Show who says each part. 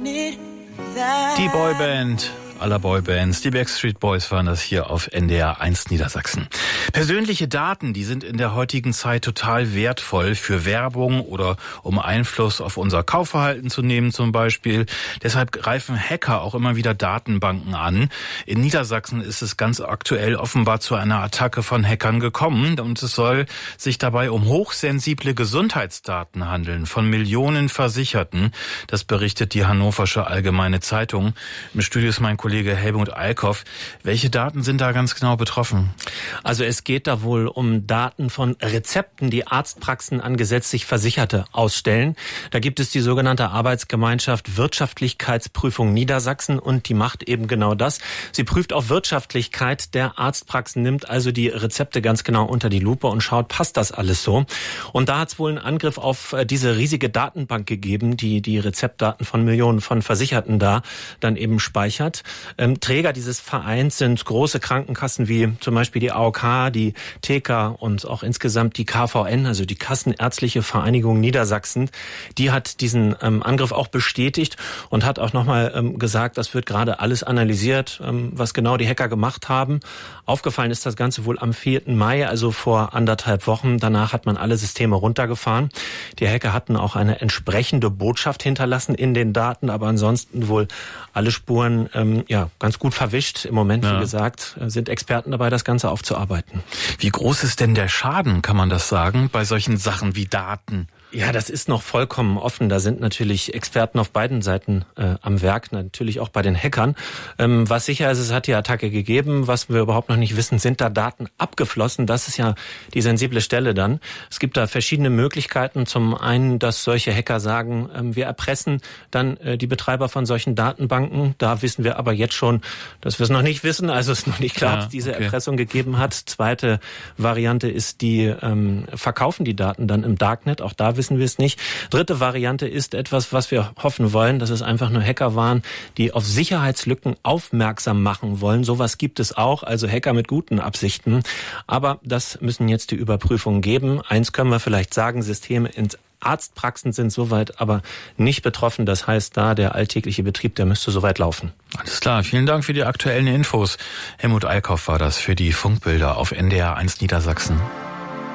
Speaker 1: Die Boyband aller Boybands, die Backstreet Boys waren das hier auf NDR 1 Niedersachsen. Persönliche Daten, die sind in der heutigen Zeit total wertvoll für Werbung oder um Einfluss auf unser Kaufverhalten zu nehmen zum Beispiel. Deshalb greifen Hacker auch immer wieder Datenbanken an. In Niedersachsen ist es ganz aktuell offenbar zu einer Attacke von Hackern gekommen und es soll sich dabei um hochsensible Gesundheitsdaten handeln von Millionen Versicherten. Das berichtet die Hannoversche Allgemeine Zeitung. Im Studio ist mein Kollege Helmut Eilkoff. Welche Daten sind da ganz genau betroffen?
Speaker 2: Also es geht da wohl um Daten von Rezepten, die Arztpraxen an gesetzlich Versicherte ausstellen. Da gibt es die sogenannte Arbeitsgemeinschaft Wirtschaftlichkeitsprüfung Niedersachsen und die macht eben genau das. Sie prüft auf Wirtschaftlichkeit der Arztpraxen, nimmt also die Rezepte ganz genau unter die Lupe und schaut, passt das alles so? Und da hat es wohl einen Angriff auf diese riesige Datenbank gegeben, die die Rezeptdaten von Millionen von Versicherten da dann eben speichert. Träger dieses Vereins sind große Krankenkassen wie zum Beispiel die AOK, die TK und auch insgesamt die KVN, also die Kassenärztliche Vereinigung Niedersachsen. Die hat diesen Angriff auch bestätigt und hat auch nochmal gesagt, das wird gerade alles analysiert, was genau die Hacker gemacht haben. Aufgefallen ist das Ganze wohl am 4. Mai, also vor 1,5 Wochen. Danach hat man alle Systeme runtergefahren. Die Hacker hatten auch eine entsprechende Botschaft hinterlassen in den Daten, aber ansonsten wohl alle Spuren ganz gut verwischt. Im Moment, wie gesagt, sind Experten dabei, das Ganze aufzuarbeiten.
Speaker 1: Wie groß ist denn der Schaden, kann man das sagen, bei solchen Sachen wie Daten?
Speaker 2: Ja, das ist noch vollkommen offen. Da sind natürlich Experten auf beiden Seiten am Werk, natürlich auch bei den Hackern. Was sicher ist, es hat die Attacke gegeben. Was wir überhaupt noch nicht wissen, sind da Daten abgeflossen? Das ist ja die sensible Stelle dann. Es gibt da verschiedene Möglichkeiten. Zum einen, dass solche Hacker sagen, wir erpressen dann die Betreiber von solchen Datenbanken. Da wissen wir aber jetzt schon, dass wir es noch nicht wissen. Also es ist noch nicht klar, ob es diese Erpressung gegeben hat. Zweite Variante ist, die verkaufen die Daten dann im Darknet. Auch da wissen wir es nicht. Dritte Variante ist etwas, was wir hoffen wollen, dass es einfach nur Hacker waren, die auf Sicherheitslücken aufmerksam machen wollen. Sowas gibt es auch, also Hacker mit guten Absichten. Aber das müssen jetzt die Überprüfungen geben. Eins können wir vielleicht sagen, Systeme in Arztpraxen sind soweit aber nicht betroffen. Das heißt, da der alltägliche Betrieb, der müsste soweit laufen.
Speaker 1: Alles klar, vielen Dank für die aktuellen Infos. Helmut Eilkoff war das für die Funkbilder auf NDR 1 Niedersachsen.